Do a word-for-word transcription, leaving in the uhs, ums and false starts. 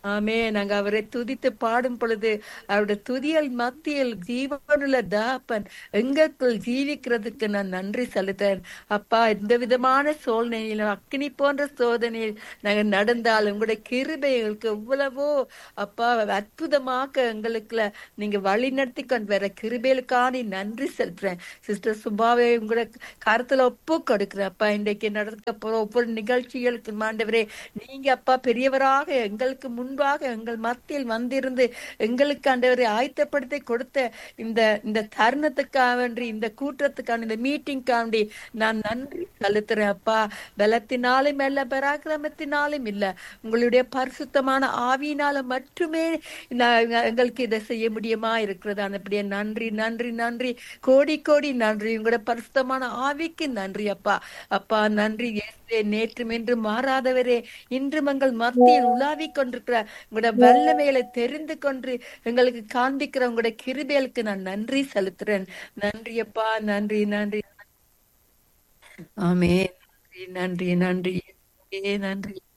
ஆமே. நாங்க அவரை துதித்து பாடும் பொழுது அவருடைய துதியல் மத்தியில் ஜீவனுள்ள தகப்பன் எங்களுக்குள் ஜீவிக்கிறதுக்கு நான் நன்றி செலுத்துறேன். அப்பா, எந்த விதமான சூழ்நிலையிலும் அக்கினி போன்ற சோதனையில் நாங்கள் நடந்தாலும் உங்களுடைய கிருபை எங்களுக்கு எவ்வளவோ அப்பா அற்புதமாக எங்களுக்குள்ள நீங்க வழி நடத்தி கொண்டு வர கிருபைகளுக்கான நன்றி செலுத்துறேன். சிஸ்டர் சுபாவை உங்களோட கருத்துல ஒப்பு கொடுக்குறேன். அப்பா, இன்றைக்கு நடக்க போற ஒவ்வொரு நிகழ்ச்சிகளுக்கு ஆண்டவரே நீங்க அப்பா பெரியவராக எங்களுக்கு முன்பாக எங்கள் மத்தியில் வந்திருந்து எங்களுக்கு ஆண்டவரை ஆயத்தப்படுத்தி கொடுத்த இந்த இந்த தருணத்துக்காக வேண்டி இந்த கூட்டத்துக்கான இந்த மீட்டிங்காண்டி நான் நன்றி செலுத்துறேன். அப்பா, பலத்தினாலும் இல்ல பராக்கிரமத்தினாலும் இல்ல உங்களுடைய பரிசுத்தமான ஆவியினால மட்டுமே நான் எங்களுக்கு இதை செய்ய முடியுமா இருக்கிறது. அப்படியே நன்றி நன்றி நன்றி கோடி கோடி நன்றி. உங்களோட பரிசுத்தமான ஆவிக்கு நன்றி அப்பா. அப்பா நன்றி இயேசுவே. நேற்றும் என்று மாறாதவரே, இன்றும் எங்கள் மத்தியில் உலாவிக் கொண்டிருக்கிற உங்களோட வல்லமைகளை தெரிந்து கொண்டு எங்களுக்கு காண்பிக்கிற உங்களோட கிருபைகளுக்கு நான் நன்றி செலுத்துறேன். நன்றி அப்பா, நன்றி நன்றி. ஆமே. நன்றி நன்றி நன்றி நன்றி.